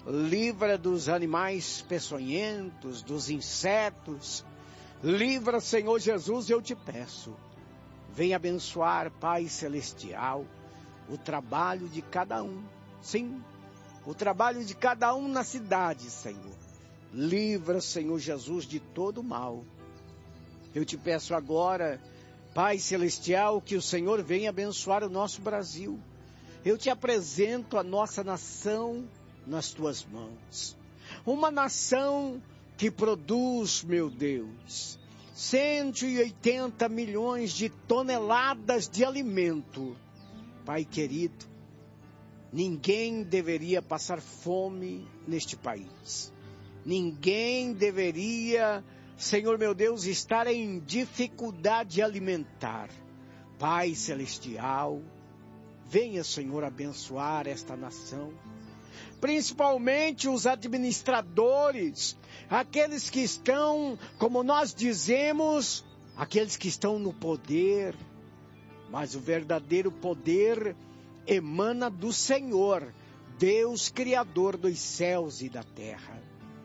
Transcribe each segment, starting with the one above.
livra dos animais peçonhentos, dos insetos. Livra, Senhor Jesus, eu te peço. Venha abençoar, Pai Celestial, o trabalho de cada um. Sim, o trabalho de cada um na cidade, Senhor. Livra, Senhor Jesus, de todo mal. Eu te peço agora, Pai Celestial, que o Senhor venha abençoar o nosso Brasil. Eu te apresento a nossa nação nas tuas mãos. Uma nação que produz, meu Deus, 180 milhões de toneladas de alimento. Pai querido, ninguém deveria passar fome neste país. Ninguém deveria, Senhor meu Deus, estar em dificuldade alimentar. Pai Celestial, venha, Senhor, abençoar esta nação. Principalmente os administradores, aqueles que estão, como nós dizemos, aqueles que estão no poder. Mas o verdadeiro poder emana do Senhor, Deus Criador dos céus e da terra.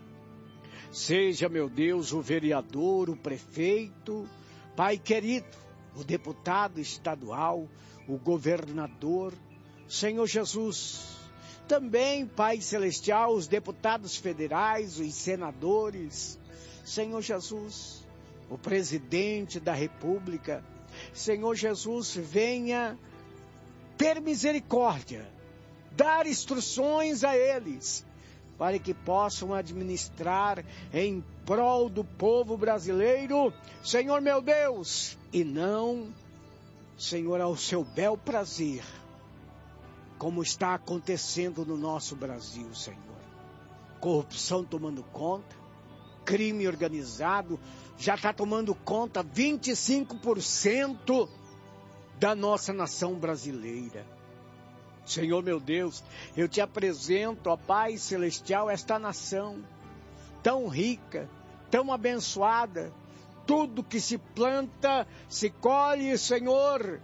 Seja, meu Deus, o vereador, o prefeito, Pai querido, o deputado estadual, o governador, Senhor Jesus. Também, Pai Celestial, os deputados federais, os senadores, Senhor Jesus, o presidente da República. Senhor Jesus, venha ter misericórdia, dar instruções a eles, para que possam administrar em prol do povo brasileiro, Senhor meu Deus, e não, Senhor, ao seu bel prazer, como está acontecendo no nosso Brasil, Senhor. Corrupção tomando conta, crime organizado já está tomando conta 25% da nossa nação brasileira. Senhor meu Deus, eu te apresento, ó Pai Celestial, esta nação tão rica, tão abençoada. Tudo que se planta, se colhe, Senhor,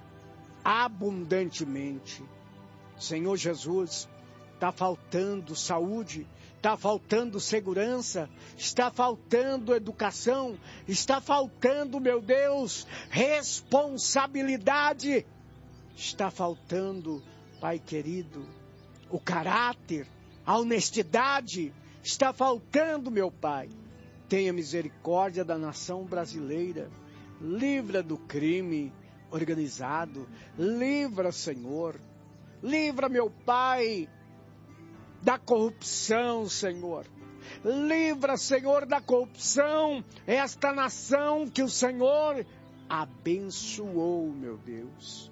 abundantemente. Senhor Jesus, está faltando saúde, está faltando segurança, está faltando educação, está faltando, meu Deus, responsabilidade, está faltando, Pai querido, o caráter, a honestidade, está faltando, meu Pai. Tenha misericórdia da nação brasileira, livra do crime organizado, livra, Senhor, livra, meu Pai, da corrupção, Senhor. Livra, Senhor, da corrupção esta nação que o Senhor abençoou, meu Deus.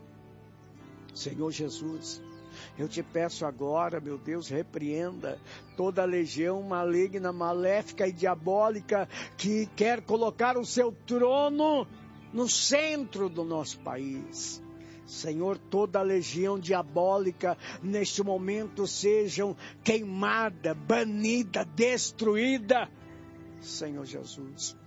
Senhor Jesus, eu te peço agora, meu Deus, repreenda toda a legião maligna, maléfica e diabólica que quer colocar o seu trono no centro do nosso país. Senhor, toda a legião diabólica neste momento sejam queimada, banida, destruída, Senhor Jesus,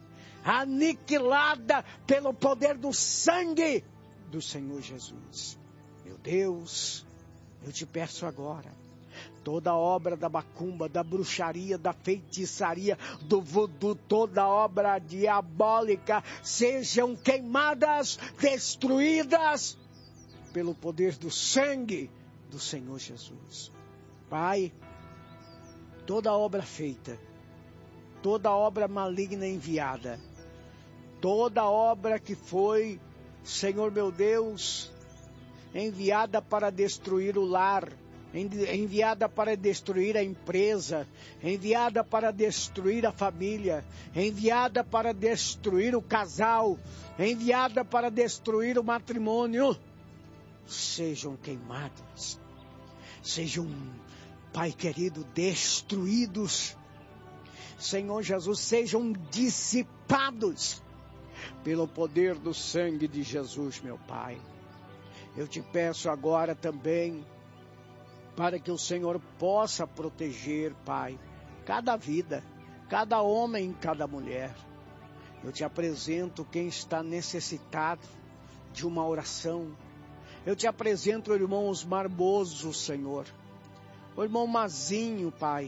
aniquilada pelo poder do sangue do Senhor Jesus. Meu Deus, eu te peço agora, toda obra da macumba, da bruxaria, da feitiçaria, do voodoo, toda obra diabólica sejam queimadas, destruídas pelo poder do sangue do Senhor Jesus. Pai, toda obra feita, toda obra maligna enviada, toda obra que foi, Senhor meu Deus, enviada para destruir o lar, enviada para destruir a empresa, enviada para destruir a família, enviada para destruir o casal, enviada para destruir o matrimônio, sejam queimadas, sejam, Pai querido, destruídos. Senhor Jesus, sejam dissipados pelo poder do sangue de Jesus, meu Pai. Eu te peço agora também, para que o Senhor possa proteger, Pai, cada vida, cada homem, cada mulher. Eu te apresento quem está necessitado de uma oração. Eu te apresento o irmão Osmar Bozo, Senhor. O irmão Mazinho, Pai.